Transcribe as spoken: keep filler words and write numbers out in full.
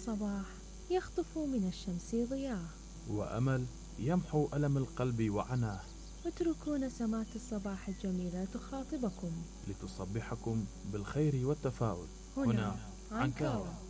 الصباح يخطف من الشمس ضياء، وأمل يمحو ألم القلب وعناه. اتركوا نسمات الصباح الجميلة تخاطبكم لتصبحكم بالخير والتفاؤل. هنا عنكاوة.